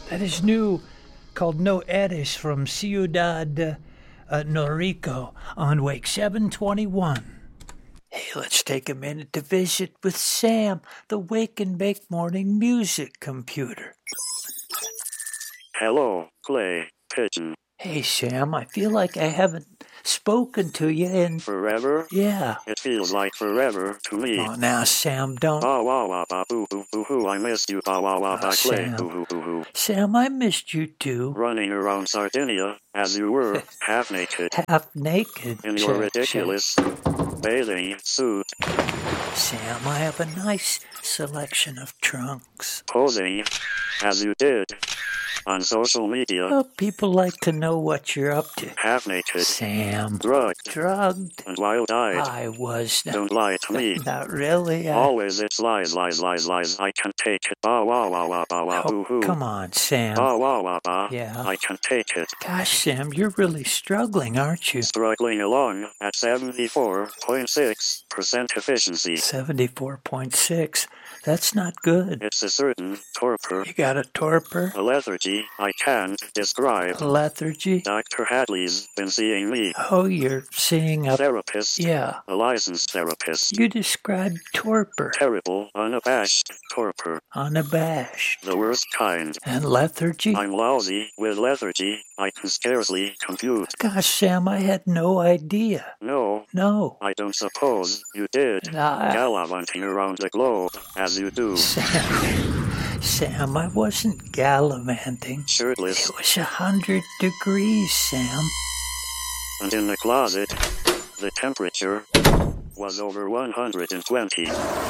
That is new, called No Eres from Ciudad Norrico on Wake 721. Hey, let's take a minute to visit with Sam, the Wake and Bake Morning Music Computer. Hello, Clay Pigeon. Hey, Sam, I feel like I haven't spoken to you in... Forever? Yeah. It feels like forever to me. Oh, now, Sam, don't... Ba wah wah ba boo boo boo hoo, I missed you. Ba wah wah ba Clay Sam. boo hoo boo hoo. Sam, I missed you too. Running around Sardinia as you were, half naked. Half naked. In your ridiculous bathing suit. Sam, I have a nice selection of trunks. Posing as you did on social media. Oh, people like to know what you're up to. Half naked. Sam. Drugged. And wild-eyed. I was not. Don't lie to me. Not really. Always it's lies, lies, lies, lies. I can take it. Ba wah wah wah ba wah boo hoo. Come on, Sam. Ba wah wah ba. Yeah. I can take it. Gosh, Sam, you're really struggling, aren't you? Struggling along at 74.6% efficiency. 74.6. That's not good. It's a certain torpor. You got a torpor? A lethargy I can't describe. A lethargy? Dr. Hadley's been seeing me. Oh, you're seeing a therapist. Yeah. A licensed therapist. You described torpor. Terrible, unabashed torpor. Unabashed. The worst kind. And lethargy? I'm lousy with lethargy. I can scarcely compute. Gosh, Sam, I had no idea. No. I don't suppose you did. Gallivanting around the globe, as you do. Sam, I wasn't gallivanting. Shirtless. It was 100 degrees, Sam. And in the closet, the temperature was over 120.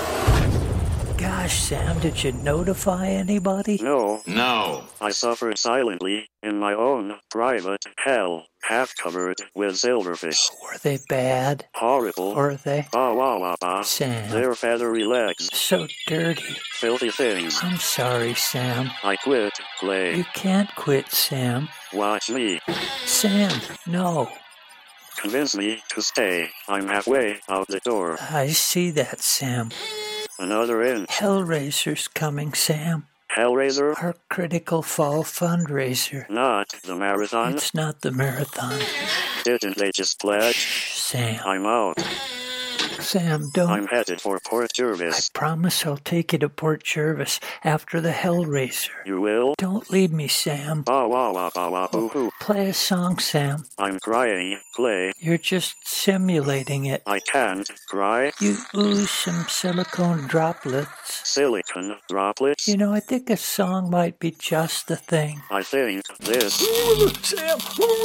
Gosh, Sam, did you notify anybody? No. No. I suffered silently in my own private hell, half covered with silverfish. Were they bad? Horrible. Were they? Ba wah wah ba. Sam. Their feathery legs. So dirty. Filthy things. I'm sorry, Sam. I quit, Clay. You can't quit, Sam. Watch me. Sam, no. Convince me to stay. I'm halfway out the door. I see that, Sam. Another inch. Hellraiser's coming, Sam. Hellraiser? Our Critical Fall fundraiser. Not the marathon? It's not the marathon. Didn't they just pledge? Shh, Sam. I'm out. Sam, don't. I'm headed for Port Jervis. I promise I'll take you to Port Jervis after the Hellraiser. You will? Don't leave me, Sam. Ba wah wah ba wah boo hoo. Play a song, Sam. I'm crying, Clay. You're just simulating it. I can't cry. You ooze some silicone droplets. Silicone droplets? You know, I think a song might be just the thing. I think this Sam!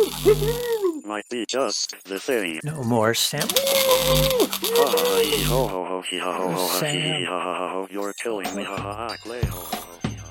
might be just the thing. No more, Sam. Ha ha ho ho ho he ha ho ho ha he Sam. ha ha ho. You're killing me, ha ha ha, Clay ho ho.